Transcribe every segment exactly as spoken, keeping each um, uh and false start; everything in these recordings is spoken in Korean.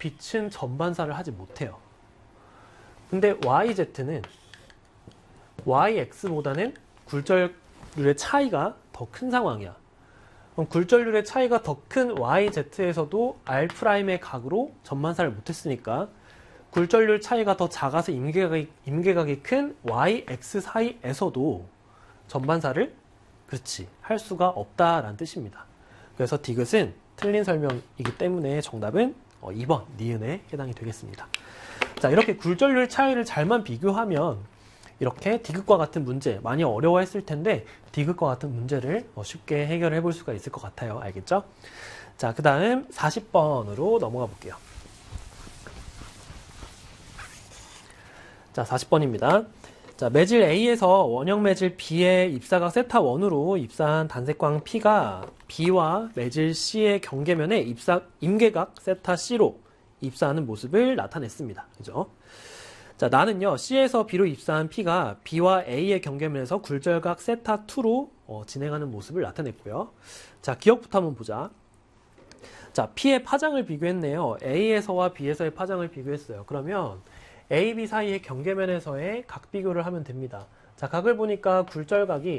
빛은 전반사를 하지 못해요. 근데 와이제트는 와이엑스보다는 굴절률의 차이가 더 큰 상황이야. 그럼 굴절률의 차이가 더 큰 와이제트에서도 R'의 각으로 전반사를 못했으니까 굴절률 차이가 더 작아서 임계각이, 임계각이 큰 와이엑스 사이에서도 전반사를 그렇지 할 수가 없다라는 뜻입니다. 그래서 디귿은 틀린 설명이기 때문에 정답은 이 번 니은에 해당이 되겠습니다. 자, 이렇게 굴절률 차이를 잘만 비교하면 이렇게 디귿과 같은 문제, 많이 어려워했을 텐데 디귿과 같은 문제를 쉽게 해결해 볼 수가 있을 것 같아요. 알겠죠? 자, 그 다음 사십 번으로 넘어가 볼게요. 자, 사십 번입니다. 자, 매질 A에서 원형 매질 B의 입사각 세타 원으로 입사한 단색광 P가 B와 매질 C의 경계면에 입사, 임계각 세타 C로 입사하는 모습을 나타냈습니다. 그죠? 자, 나는요, C에서 B로 입사한 P가 B와 A의 경계면에서 굴절각 세타 투로 어, 진행하는 모습을 나타냈고요. 자, 기억부터 한번 보자. 자, P의 파장을 비교했네요. A에서와 B에서의 파장을 비교했어요. 그러면 A, B 사이의 경계면에서의 각 비교를 하면 됩니다. 자, 각을 보니까 굴절각이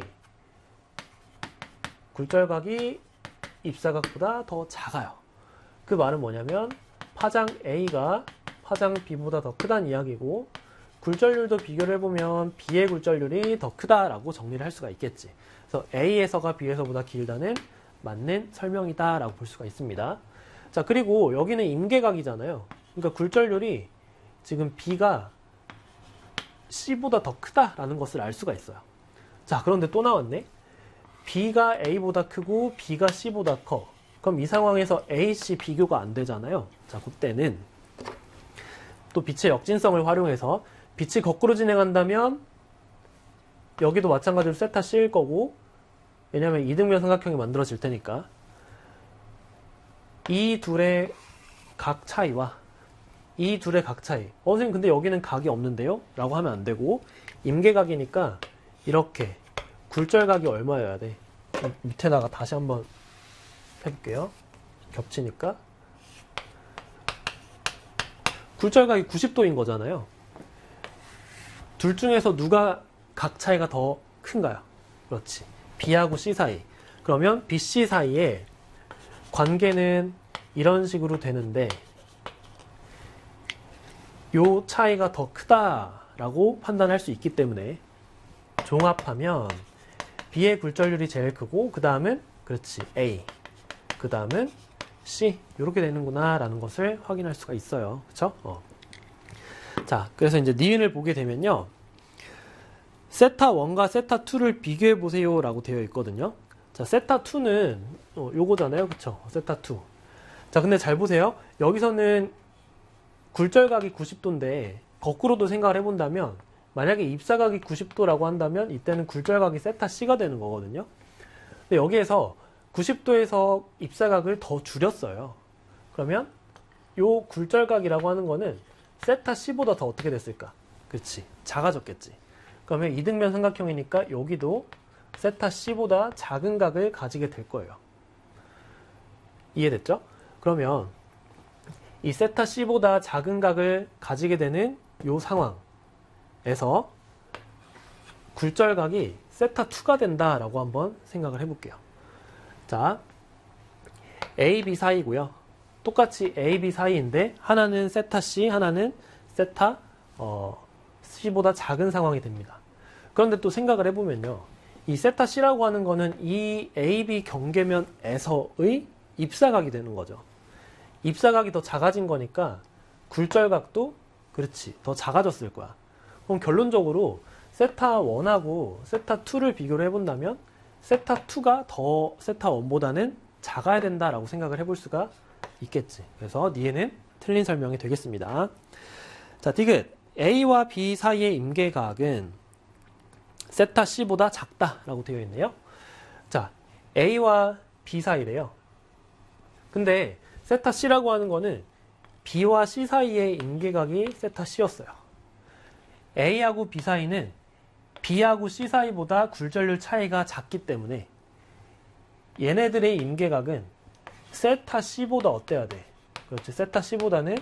굴절각이 입사각보다 더 작아요. 그 말은 뭐냐면 파장 A가 파장 B보다 더 크다는 이야기고 굴절률도 비교를 해보면 B의 굴절률이 더 크다라고 정리를 할 수가 있겠지. 그래서 A에서가 B에서보다 길다는 맞는 설명이다 라고 볼 수가 있습니다. 자, 그리고 여기는 임계각이잖아요. 그러니까 굴절률이 지금 B가 C보다 더 크다라는 것을 알 수가 있어요. 자, 그런데 또 나왔네. B가 A보다 크고 B가 C보다 커. 그럼 이 상황에서 A, C 비교가 안 되잖아요. 자, 그때는 또 빛의 역진성을 활용해서 빛이 거꾸로 진행한다면 여기도 마찬가지로 세타 C일 거고, 왜냐하면 이등변 삼각형이 만들어질 테니까 이 둘의 각 차이와 이 둘의 각 차이. 어, 선생님 근데 여기는 각이 없는데요? 라고 하면 안 되고 임계각이니까 이렇게 굴절각이 얼마여야 돼? 밑에다가 다시 한번 해볼게요. 겹치니까 굴절각이 구십 도인 거잖아요. 둘 중에서 누가 각 차이가 더 큰가요? 그렇지. B하고 C 사이. 그러면 B, C 사이에 관계는 이런 식으로 되는데 요 차이가 더 크다라고 판단할 수 있기 때문에 종합하면 B의 굴절률이 제일 크고 그 다음은 그렇지 A, 그 다음은 C 이렇게 되는구나 라는 것을 확인할 수가 있어요. 그쵸? 어. 자, 그래서 이제 니은을 보게 되면요, 세타 원과 세타 투를 비교해 보세요 라고 되어 있거든요. 자, 세타 투는 어, 요거잖아요. 그쵸? 세타 투. 자, 근데 잘 보세요. 여기서는 굴절각이 구십 도인데 거꾸로도 생각을 해본다면 만약에 입사각이 구십 도라고 한다면 이때는 굴절각이 세타 C가 되는 거거든요. 근데 여기에서 구십 도에서 입사각을 더 줄였어요. 그러면 요 굴절각이라고 하는 거는 세타 C보다 더 어떻게 됐을까? 그렇지. 작아졌겠지. 그러면 이등변 삼각형이니까 여기도 세타 C보다 작은 각을 가지게 될 거예요. 이해됐죠? 그러면 이 세타 C보다 작은 각을 가지게 되는 요 상황에서 굴절각이 세타 투가 된다라고 한번 생각을 해볼게요. 자, A, B 사이고요. 똑같이 A, B 사이인데 하나는 세타 C, 하나는 세타 어, C보다 작은 상황이 됩니다. 그런데 또 생각을 해보면요, 이 세타 C라고 하는 거는 이 A, B 경계면에서의 입사각이 되는 거죠. 입사각이 더 작아진 거니까 굴절각도 그렇지 더 작아졌을 거야. 그럼 결론적으로 세타 원하고 세타 투를 비교를 해본다면 세타 투가 더 세타 원보다는 작아야 된다라고 생각을 해볼 수가 있겠지. 그래서 니에는 틀린 설명이 되겠습니다. 자, 디귿 A와 B 사이의 임계각은 세타 C보다 작다라고 되어 있네요. 자, A와 B 사이래요. 근데 세타 C라고 하는 거는 B와 C 사이의 임계각이 세타 C였어요. A하고 B 사이는 B하고 C 사이보다 굴절률 차이가 작기 때문에 얘네들의 임계각은 세타 C보다 어때야 돼? 그렇지. 세타 C보다는